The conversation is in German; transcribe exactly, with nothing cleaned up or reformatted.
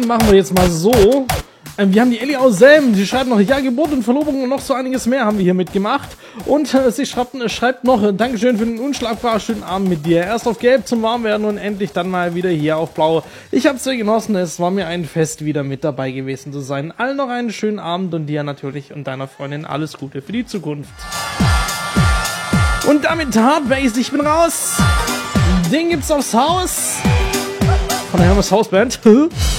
machen wir jetzt mal so. Ähm, wir haben die Ellie aus Selm, sie schreibt noch, ja, Geburt und Verlobung und noch so einiges mehr haben wir hier mitgemacht. Und äh, sie schreibt, äh, schreibt noch, äh, Dankeschön für den unschlagbaren schönen Abend mit dir. Erst auf Gelb zum Warmwerden und endlich dann mal wieder hier auf Blau. Ich hab's sehr genossen, es war mir ein Fest, wieder mit dabei gewesen zu sein. Allen noch einen schönen Abend und dir natürlich und deiner Freundin alles Gute für die Zukunft. Und damit Hardbase, ich bin raus. Den gibt's aufs Haus. Von der Hermes Hausband.